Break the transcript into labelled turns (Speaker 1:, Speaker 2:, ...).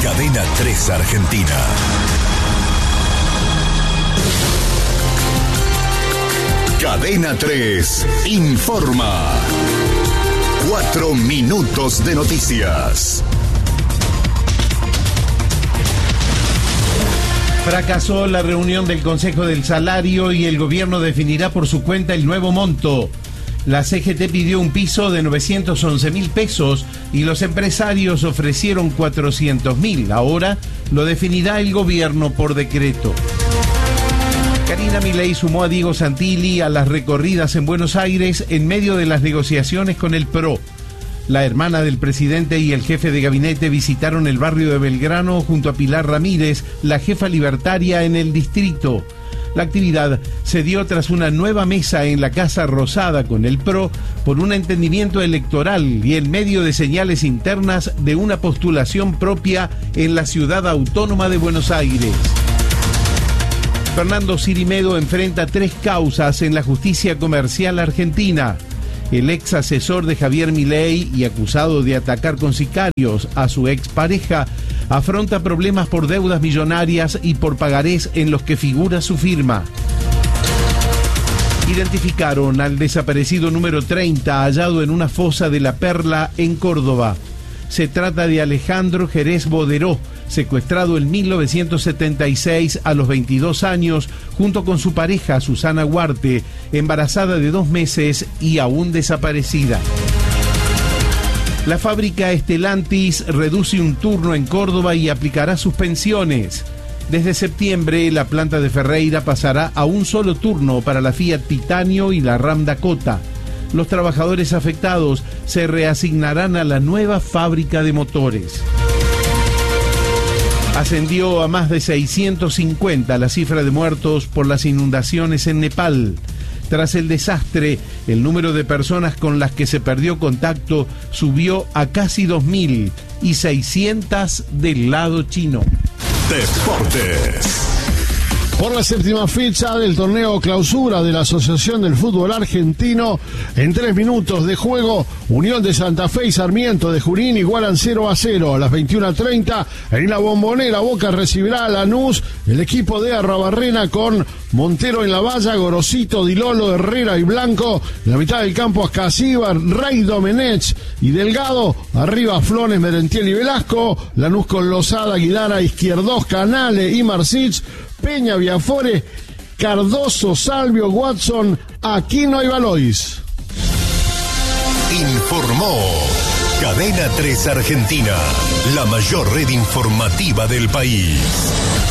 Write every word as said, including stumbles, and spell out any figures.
Speaker 1: Cadena tres Argentina. Cadena tres informa. Cuatro minutos de noticias.
Speaker 2: Fracasó la reunión del Consejo del Salario y el gobierno definirá por su cuenta el nuevo monto. La C G T pidió un piso de novecientos once mil pesos y los empresarios ofrecieron cuatrocientos mil. Ahora lo definirá el gobierno por decreto. Karina Milei sumó a Diego Santilli a las recorridas en Buenos Aires en medio de las negociaciones con el P R O. La hermana del presidente y el jefe de gabinete visitaron el barrio de Belgrano junto a Pilar Ramírez, la jefa libertaria en el distrito. La actividad se dio tras una nueva mesa en la Casa Rosada con el P R O por un entendimiento electoral y en medio de señales internas de una postulación propia en la ciudad autónoma de Buenos Aires. Fernando Cirimedo enfrenta tres causas en la justicia comercial argentina. El ex asesor de Javier Milei y acusado de atacar con sicarios a su expareja afronta problemas por deudas millonarias y por pagarés en los que figura su firma. Identificaron al desaparecido número treinta hallado en una fosa de La Perla en Córdoba. Se trata de Alejandro Jerez Boderó, secuestrado en mil novecientos setenta y seis a los veintidós años, junto con su pareja Susana Huarte, embarazada de dos meses y aún desaparecida. La fábrica Stellantis reduce un turno en Córdoba y aplicará suspensiones. Desde septiembre, la planta de Ferreira pasará a un solo turno para la Fiat Titanio y la Ram Dakota. Los trabajadores afectados se reasignarán a la nueva fábrica de motores. Ascendió a más de seiscientos cincuenta la cifra de muertos por las inundaciones en Nepal. Tras el desastre, el número de personas con las que se perdió contacto subió a casi dos mil y seiscientas del lado chino.
Speaker 1: Deportes.
Speaker 3: Por la séptima fecha del torneo clausura de la Asociación del Fútbol Argentino, en tres minutos de juego, Unión de Santa Fe y Sarmiento de Junín igualan cero a cero. A las veintiuna treinta, en la Bombonera, Boca recibirá a Lanús, el equipo de Arrabarrena con Montero en la valla, Gorosito, Dilolo, Herrera y Blanco. En la mitad del campo, Ascasíbar, Rey Domenech y Delgado. Arriba, Flones, Merentiel y Velasco. Lanús con Lozada, Guidara, Izquierdos, Canale y Marcich. Peña, Viafore, Cardoso, Salvio, Watson, Aquino y Valois.
Speaker 1: Informó Cadena tres Argentina, la mayor red informativa del país.